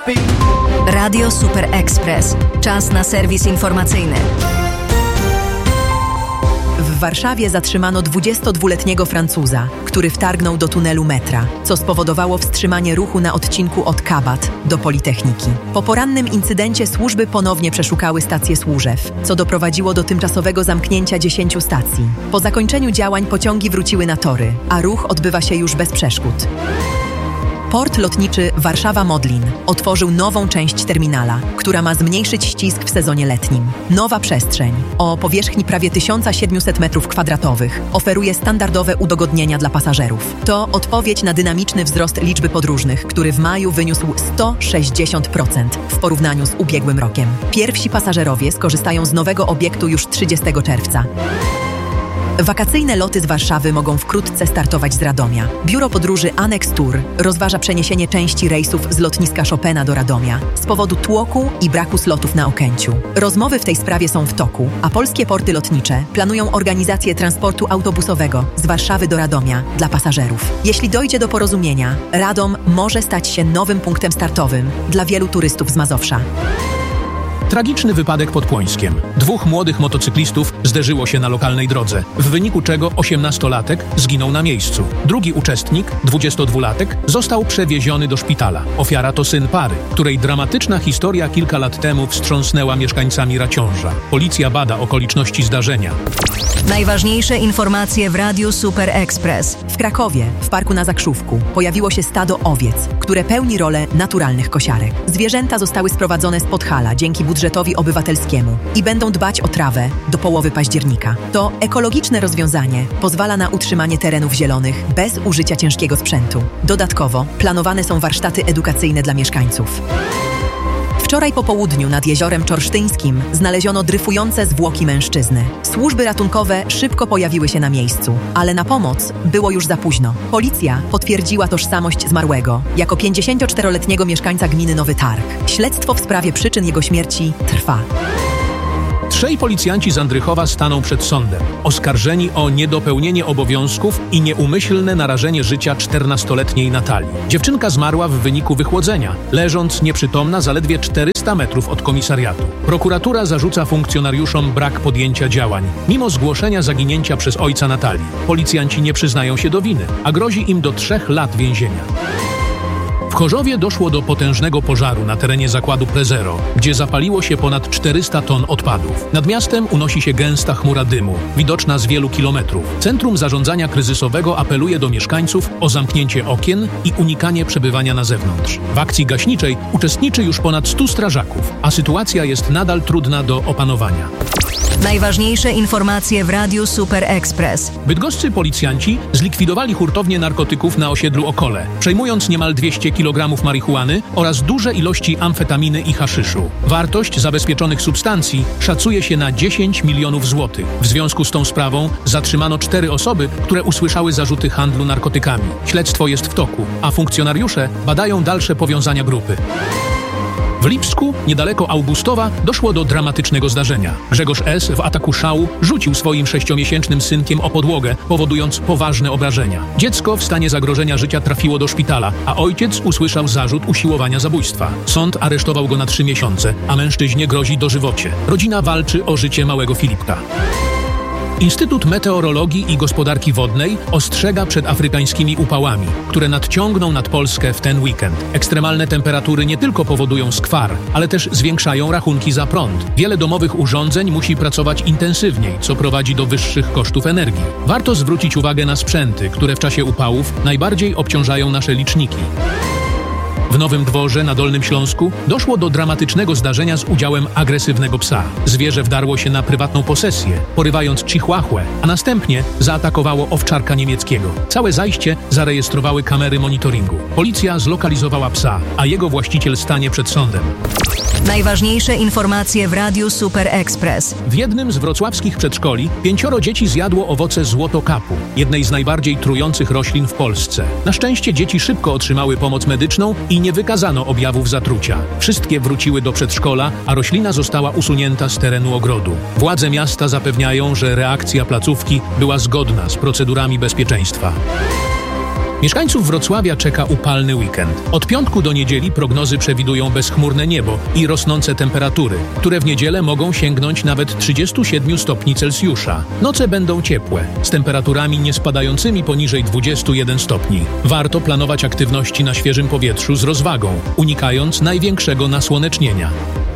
Radio Super Express. Czas na serwis informacyjny. W Warszawie zatrzymano 22-letniego Francuza, który wtargnął do tunelu metra, co spowodowało wstrzymanie ruchu na odcinku od Kabat do Politechniki. Po porannym incydencie służby ponownie przeszukały stację Służew, co doprowadziło do tymczasowego zamknięcia 10 stacji. Po zakończeniu działań pociągi wróciły na tory, a ruch odbywa się już bez przeszkód. Port lotniczy Warszawa-Modlin otworzył nową część terminala, która ma zmniejszyć ścisk w sezonie letnim. Nowa przestrzeń o powierzchni prawie 1700 m2 oferuje standardowe udogodnienia dla pasażerów. To odpowiedź na dynamiczny wzrost liczby podróżnych, który w maju wyniósł 160% w porównaniu z ubiegłym rokiem. Pierwsi pasażerowie skorzystają z nowego obiektu już 30 czerwca. Wakacyjne loty z Warszawy mogą wkrótce startować z Radomia. Biuro podróży Annex Tour rozważa przeniesienie części rejsów z lotniska Chopina do Radomia z powodu tłoku i braku slotów na Okęciu. Rozmowy w tej sprawie są w toku, a polskie porty lotnicze planują organizację transportu autobusowego z Warszawy do Radomia dla pasażerów. Jeśli dojdzie do porozumienia, Radom może stać się nowym punktem startowym dla wielu turystów z Mazowsza. Tragiczny wypadek pod Płońskiem. 2 młodych motocyklistów zderzyło się na lokalnej drodze, w wyniku czego 18-latek zginął na miejscu. Drugi uczestnik, 22-latek, został przewieziony do szpitala. Ofiara to syn pary, której dramatyczna historia kilka lat temu wstrząsnęła mieszkańcami Raciąża. Policja bada okoliczności zdarzenia. Najważniejsze informacje w Radiu Super Express. W Krakowie, w parku na Zakrzówku, pojawiło się stado owiec, które pełni rolę naturalnych kosiarek. Zwierzęta zostały sprowadzone z Podhala dzięki budżetowi obywatelskiemu i będą dbać o trawę do połowy października. To ekologiczne rozwiązanie pozwala na utrzymanie terenów zielonych bez użycia ciężkiego sprzętu. Dodatkowo planowane są warsztaty edukacyjne dla mieszkańców. Wczoraj po południu nad jeziorem Czorsztyńskim znaleziono dryfujące zwłoki mężczyzny. Służby ratunkowe szybko pojawiły się na miejscu, ale na pomoc było już za późno. Policja potwierdziła tożsamość zmarłego jako 54-letniego mieszkańca gminy Nowy Targ. Śledztwo w sprawie przyczyn jego śmierci trwa. 3 policjanci z Andrychowa staną przed sądem, oskarżeni o niedopełnienie obowiązków i nieumyślne narażenie życia 14-letniej Natalii. Dziewczynka zmarła w wyniku wychłodzenia, leżąc nieprzytomna zaledwie 400 metrów od komisariatu. Prokuratura zarzuca funkcjonariuszom brak podjęcia działań, mimo zgłoszenia zaginięcia przez ojca Natalii. Policjanci nie przyznają się do winy, a grozi im do 3 lat więzienia. W Chorzowie doszło do potężnego pożaru na terenie zakładu Prezero, gdzie zapaliło się ponad 400 ton odpadów. Nad miastem unosi się gęsta chmura dymu, widoczna z wielu kilometrów. Centrum Zarządzania Kryzysowego apeluje do mieszkańców o zamknięcie okien i unikanie przebywania na zewnątrz. W akcji gaśniczej uczestniczy już ponad 100 strażaków, a sytuacja jest nadal trudna do opanowania. Najważniejsze informacje w Radiu Super Express. Bydgoscy policjanci zlikwidowali hurtownię narkotyków na osiedlu Okole, przejmując niemal 200 kg marihuany oraz duże ilości amfetaminy i haszyszu. Wartość zabezpieczonych substancji szacuje się na 10 milionów złotych. W związku z tą sprawą zatrzymano 4 osoby, które usłyszały zarzuty handlu narkotykami. Śledztwo jest w toku, a funkcjonariusze badają dalsze powiązania grupy. W Lipsku, niedaleko Augustowa, doszło do dramatycznego zdarzenia. Grzegorz S. w ataku szału rzucił swoim 6-miesięcznym synkiem o podłogę, powodując poważne obrażenia. Dziecko w stanie zagrożenia życia trafiło do szpitala, a ojciec usłyszał zarzut usiłowania zabójstwa. Sąd aresztował go na 3 miesiące, a mężczyźnie grozi dożywocie. Rodzina walczy o życie małego Filipka. Instytut Meteorologii i Gospodarki Wodnej ostrzega przed afrykańskimi upałami, które nadciągną nad Polskę w ten weekend. Ekstremalne temperatury nie tylko powodują skwar, ale też zwiększają rachunki za prąd. Wiele domowych urządzeń musi pracować intensywniej, co prowadzi do wyższych kosztów energii. Warto zwrócić uwagę na sprzęty, które w czasie upałów najbardziej obciążają nasze liczniki. W Nowym Dworze na Dolnym Śląsku doszło do dramatycznego zdarzenia z udziałem agresywnego psa. Zwierzę wdarło się na prywatną posesję, porywając chihuahuę, a następnie zaatakowało owczarka niemieckiego. Całe zajście zarejestrowały kamery monitoringu. Policja zlokalizowała psa, a jego właściciel stanie przed sądem. Najważniejsze informacje w Radiu Super Express. W jednym z wrocławskich przedszkoli 5 dzieci zjadło owoce złotokapu, jednej z najbardziej trujących roślin w Polsce. Na szczęście dzieci szybko otrzymały pomoc medyczną i nie wykazano objawów zatrucia. Wszystkie wróciły do przedszkola, a roślina została usunięta z terenu ogrodu. Władze miasta zapewniają, że reakcja placówki była zgodna z procedurami bezpieczeństwa. Mieszkańców Wrocławia czeka upalny weekend. Od piątku do niedzieli prognozy przewidują bezchmurne niebo i rosnące temperatury, które w niedzielę mogą sięgnąć nawet 37 stopni Celsjusza. Noce będą ciepłe, z temperaturami nie spadającymi poniżej 21 stopni. Warto planować aktywności na świeżym powietrzu z rozwagą, unikając największego nasłonecznienia.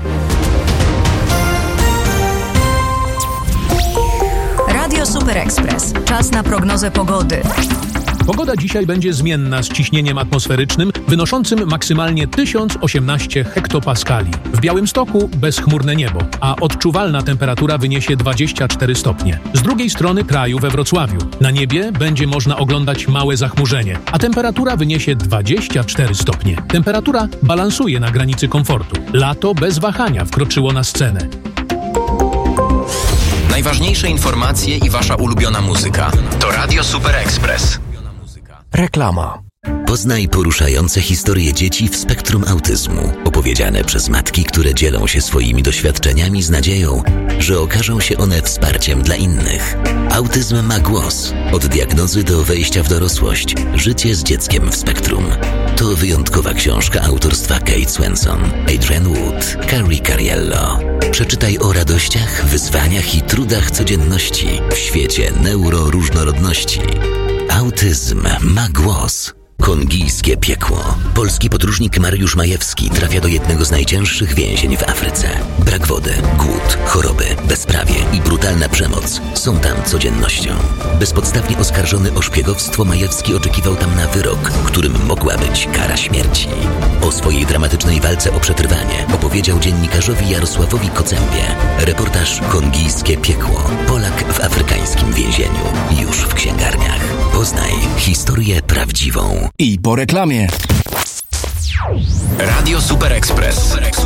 Radio Super Express. Czas na prognozę pogody. Pogoda dzisiaj będzie zmienna z ciśnieniem atmosferycznym wynoszącym maksymalnie 1018 hektopaskali. W Białymstoku bezchmurne niebo, a odczuwalna temperatura wyniesie 24 stopnie. Z drugiej strony kraju we Wrocławiu na niebie będzie można oglądać małe zachmurzenie, a temperatura wyniesie 24 stopnie. Temperatura balansuje na granicy komfortu. Lato bez wahania wkroczyło na scenę. Najważniejsze informacje i wasza ulubiona muzyka to Radio Super Express. Reklama. Poznaj poruszające historie dzieci w spektrum autyzmu, opowiedziane przez matki, które dzielą się swoimi doświadczeniami z nadzieją, że okażą się one wsparciem dla innych. Autyzm ma głos. Od diagnozy do wejścia w dorosłość. Życie z dzieckiem w spektrum. To wyjątkowa książka autorstwa Kate Swenson, Adrienne Wood, Carrie Cariello. Przeczytaj o radościach, wyzwaniach i trudach codzienności w świecie neuroróżnorodności. Autyzm ma głos. Kongijskie piekło. Polski podróżnik Mariusz Majewski trafia do jednego z najcięższych więzień w Afryce. Brak wody, głód, choroby, bezprawie i brutalna przemoc są tam codziennością. Bezpodstawnie oskarżony o szpiegowstwo, Majewski oczekiwał tam na wyrok, którym mogła być kara śmierci. O swojej dramatycznej walce o przetrwanie opowiedział dziennikarzowi Jarosławowi Kocębie. Reportaż Kongijskie piekło. Polak w afrykańskim więzieniu. Już w księgarniach. Poznaj historię prawdziwą. I po reklamie. Radio Super Express.